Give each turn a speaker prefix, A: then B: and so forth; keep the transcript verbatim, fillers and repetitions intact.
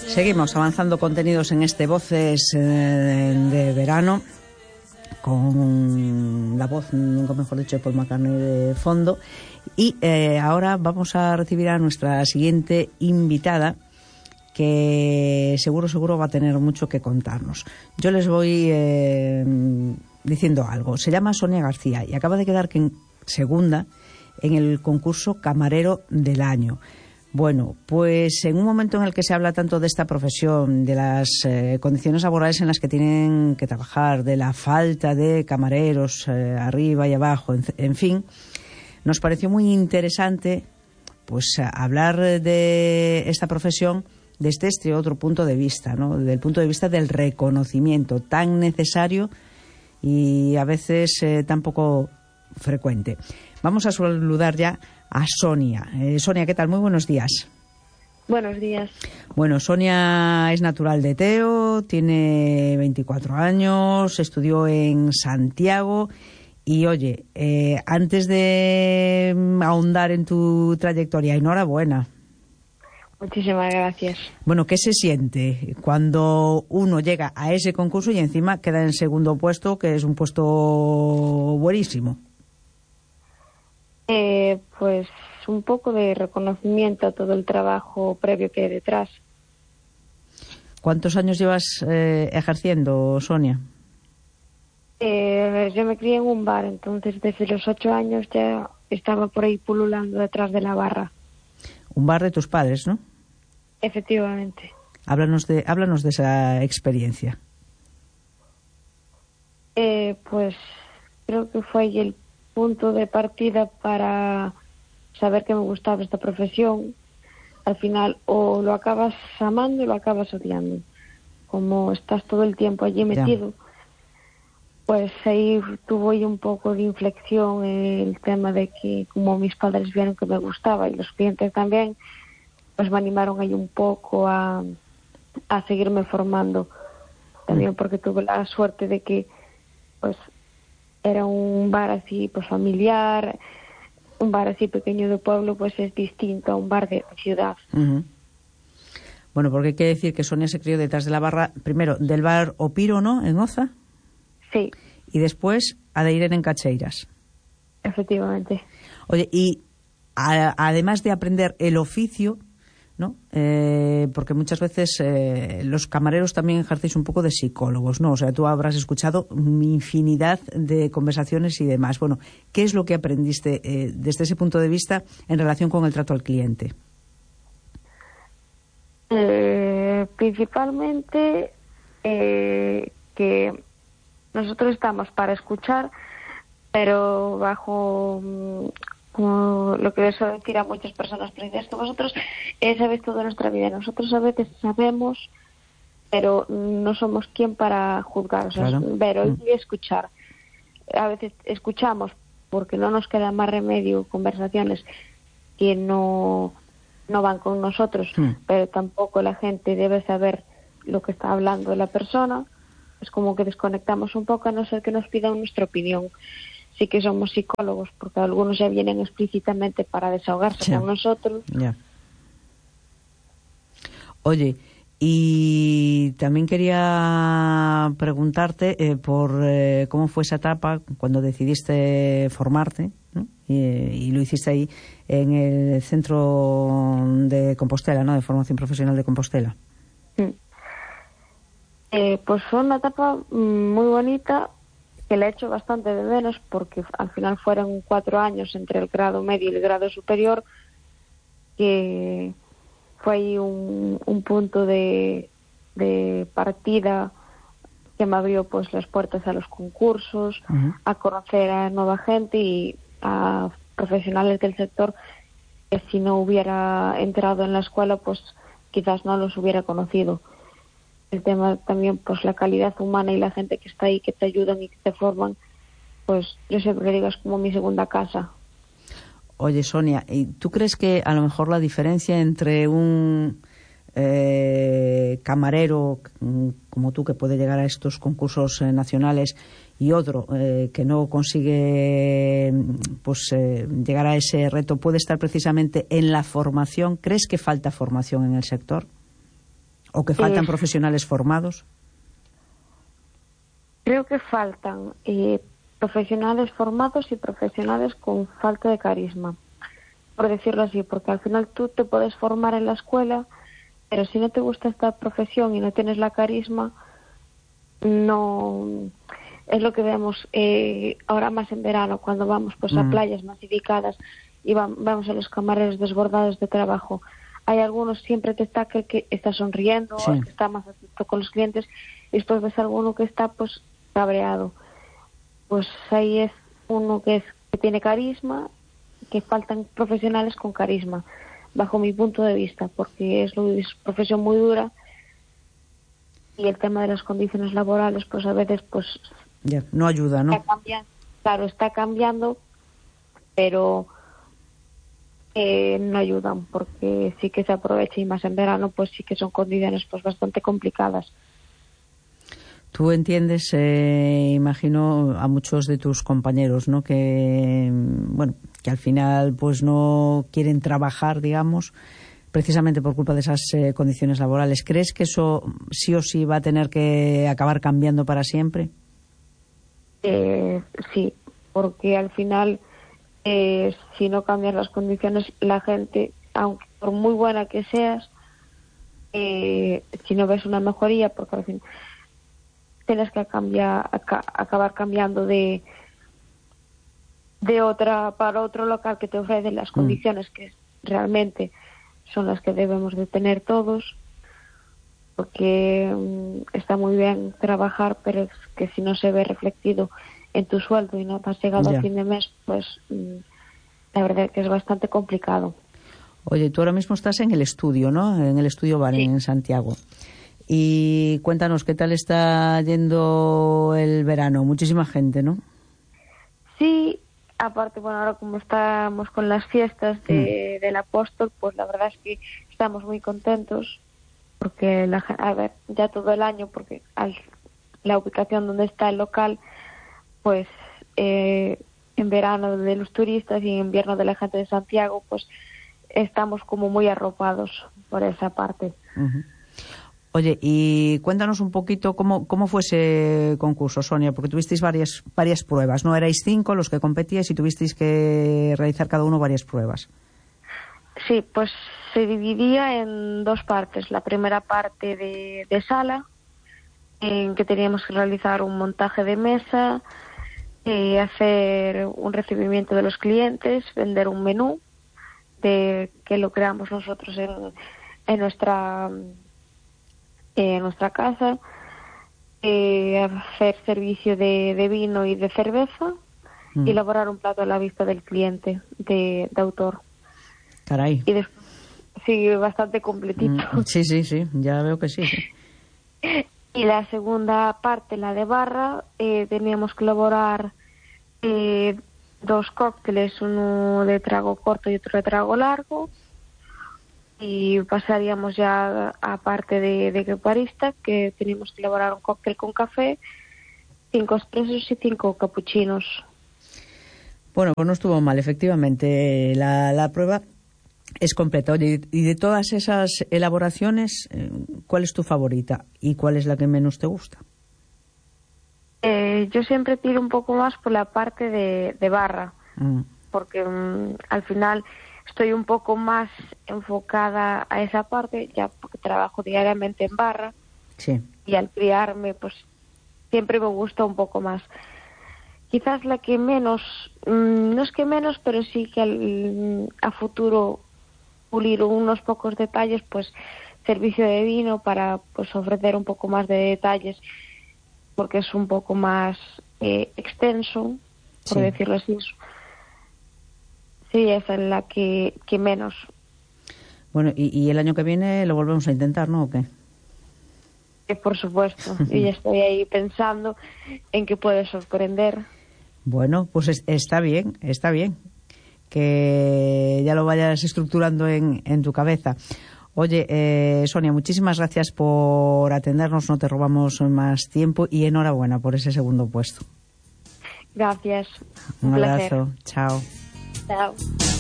A: Seguimos avanzando contenidos en este Voces eh, de verano, con la voz, nunca mejor dicho, de Paul McCartney de fondo. Y eh, ahora vamos a recibir a nuestra siguiente invitada, que seguro, seguro va a tener mucho que contarnos. Yo les voy eh, diciendo algo. Se llama Sonia García y acaba de quedar en segunda en el concurso Camarero del Año. Bueno, pues en un momento en el que se habla tanto de esta profesión, de las eh, condiciones laborales en las que tienen que trabajar, de la falta de camareros eh, arriba y abajo, en, en fin, nos pareció muy interesante pues hablar de esta profesión desde este otro punto de vista, ¿no? Desde el punto de vista del reconocimiento tan necesario y a veces eh, tan poco frecuente. Vamos a saludar ya a Sonia. Eh, Sonia, ¿qué tal? Muy buenos días.
B: Buenos días.
A: Bueno, Sonia es natural de Teo, tiene veinticuatro años, estudió en Santiago y, oye, eh, antes de ahondar en tu trayectoria, enhorabuena.
B: Muchísimas gracias.
A: Bueno, ¿qué se siente cuando uno llega a ese concurso y encima queda en segundo puesto, que es un puesto buenísimo?
B: Eh, pues un poco de reconocimiento a todo el trabajo previo que hay detrás.
A: ¿Cuántos años llevas eh, ejerciendo, Sonia?
B: Eh, yo me crié en un bar, entonces desde los ocho años ya estaba por ahí pululando detrás de la barra.
A: Un bar de tus padres, ¿no?
B: Efectivamente.
A: Háblanos de, háblanos de esa experiencia.
B: Eh, pues creo que fue ahí el punto de partida para saber que me gustaba esta profesión. Al final o lo acabas amando o lo acabas odiando. Como estás todo el tiempo allí metido, ya. Pues ahí tuvo ahí un poco de inflexión el tema de que como mis padres vieron que me gustaba y los clientes también, pues me animaron ahí un poco a, a seguirme formando. También porque tuve la suerte de que pues era un bar así pues familiar, un bar así pequeño de pueblo, pues es distinto a un bar de ciudad.
A: Uh-huh. Bueno, porque hay que decir que Sonia se crió detrás de la barra, primero del bar O Piro, ¿no?, en Oza.
B: Sí.
A: Y después a de Irene en Cacheiras.
B: Efectivamente.
A: Oye, y a, además de aprender el oficio, ¿no? Eh, porque muchas veces eh, los camareros también ejercéis un poco de psicólogos, ¿no? O sea, tú habrás escuchado infinidad de conversaciones y demás. Bueno, ¿qué es lo que aprendiste eh, desde ese punto de vista en relación con el trato al cliente?
B: Eh, principalmente eh, que nosotros estamos para escuchar, pero bajo como lo que les suelo decir a muchas personas, pero es que vosotros eh, sabéis toda nuestra vida. Nosotros a veces sabemos, pero no somos quien para juzgar, o sea, claro. Ver, oír y escuchar. A veces escuchamos porque no nos queda más remedio, conversaciones que no, no van con nosotros, mm. pero tampoco la gente debe saber lo que está hablando la persona. Es como que desconectamos un poco, a no ser que nos pidan nuestra opinión. Sí que somos psicólogos, porque algunos ya vienen explícitamente para desahogarse sí. con nosotros.
A: Ya. Oye, y también quería preguntarte eh, por eh, cómo fue esa etapa cuando decidiste formarte, ¿no? y, y lo hiciste ahí en el Centro de Compostela, ¿no?, de Formación Profesional de Compostela.
B: Sí. Eh, pues fue una etapa muy bonita, que le he hecho bastante de menos porque al final fueron cuatro años entre el grado medio y el grado superior, que fue ahí un, un punto de, de partida que me abrió pues las puertas a los concursos, uh-huh. a conocer a nueva gente y a profesionales del sector que si no hubiera entrado en la escuela pues quizás no los hubiera conocido. El tema también, pues la calidad humana y la gente que está ahí, que te ayudan y que te forman, pues yo siempre digo, es como mi segunda casa.
A: Oye, Sonia, ¿y tú crees que a lo mejor la diferencia entre un eh, camarero como tú, que puede llegar a estos concursos eh, nacionales, y otro eh, que no consigue pues eh, llegar a ese reto, puede estar precisamente en la formación? ¿Crees que falta formación en el sector? ¿O que faltan
B: Eh,
A: profesionales formados?
B: Creo que faltan eh, profesionales formados y profesionales con falta de carisma, por decirlo así, porque al final tú te puedes formar en la escuela, pero si no te gusta esta profesión y no tienes la carisma, no es lo que vemos eh, ahora más en verano, cuando vamos pues
A: Mm.
B: a playas masificadas y va- vamos a los camareros desbordados de trabajo. Hay algunos, siempre te está que, que está sonriendo,
A: Sí.
B: el que está más atento con los clientes, y después ves a alguno que está pues cabreado. Pues ahí es uno que es que tiene carisma, que faltan profesionales con carisma, bajo mi punto de vista, porque es una profesión muy dura y el tema de las condiciones laborales pues a veces pues
A: Ya, no ayuda, ¿no?
B: está cambiando, claro, está cambiando, pero eh, no ayudan, porque sí que se aprovecha, y más en verano pues sí que son condiciones pues bastante complicadas.
A: Tú entiendes, eh, imagino, a muchos de tus compañeros, ¿no? Que, bueno, que al final pues no quieren trabajar, digamos, precisamente por culpa de esas eh, condiciones laborales. ¿Crees que eso sí o sí va a tener que acabar cambiando para siempre?
B: Eh, sí, porque al final, eh, si no cambias las condiciones, la gente, aunque por muy buena que seas, eh, si no ves una mejoría, porque al fin tienes que cambiar, aca- acabar cambiando de de otra para otro local que te ofrece las condiciones que realmente son las que debemos de tener todos, porque mm, está muy bien trabajar, pero es que si no se ve reflectido en tu sueldo y no te has llegado
A: Ya.
B: a fin de mes, pues mm, la verdad que es bastante complicado.
A: Oye, tú ahora mismo estás en el estudio, ¿no? En el estudio Baren,
B: Sí.
A: en Santiago. Y cuéntanos, ¿qué tal está yendo el verano? Muchísima gente, ¿no?
B: Sí, aparte, bueno, ahora como estamos con las fiestas de, del apóstol, pues la verdad es que estamos muy contentos, porque la, gen- a ver, ya todo el año, porque al, la ubicación donde está el local, pues eh, en verano de los turistas y en invierno de la gente de Santiago, pues estamos como muy arropados por esa parte.
A: Ujú. Oye, y cuéntanos un poquito cómo, cómo fue ese concurso, Sonia, porque tuvisteis varias, varias pruebas, ¿no? Erais cinco los que competíais y tuvisteis que realizar cada uno varias pruebas.
B: Sí, pues se dividía en dos partes. La primera parte de, de sala, en que teníamos que realizar un montaje de mesa, eh, hacer un recibimiento de los clientes, vender un menú, de que lo creamos nosotros en, en nuestra en nuestra casa, eh, hacer servicio de, de vino y de cerveza,
A: Mm.
B: y elaborar un plato a la vista del cliente de, de autor.
A: Caray.
B: Y después sigue bastante completito.
A: Mm, sí, sí, sí, ya veo que sí, sí.
B: Y la segunda parte, la de barra, eh, teníamos que elaborar eh, dos cócteles, uno de trago corto y otro de trago largo, y pasaríamos ya a parte de, de barista, que teníamos que elaborar un cóctel con café, cinco expresos y cinco capuchinos.
A: Bueno, pues no estuvo mal, efectivamente. La, la prueba es completa. Oye, y de todas esas elaboraciones, eh, ¿cuál es tu favorita y cuál es la que menos te gusta?
B: Eh, yo siempre tiro un poco más por la parte de, de barra,
A: Mm.
B: porque mm, al final estoy un poco más enfocada a esa parte, ya porque trabajo diariamente en barra,
A: Sí.
B: y al criarme pues siempre me gusta un poco más. Quizás la que menos, mmm, no es que menos, pero sí que al, a futuro pulir unos pocos detalles, pues servicio de vino para pues ofrecer un poco más de detalles, porque es un poco más eh, extenso, por
A: Sí.
B: decirlo así. Sí, esa es la que, que menos.
A: Bueno, y, y el año que viene lo volvemos a intentar, ¿no? ¿O qué?
B: Eh, por supuesto, y ya estoy ahí pensando en que puede sorprender.
A: Bueno, pues es- está bien, está bien. Que ya lo vayas estructurando en, en tu cabeza. Oye, eh, Sonia, muchísimas gracias por atendernos, no te robamos más tiempo y enhorabuena por ese segundo puesto.
B: Gracias.
A: Un
B: Un placer.
A: abrazo, chao.
B: Chao.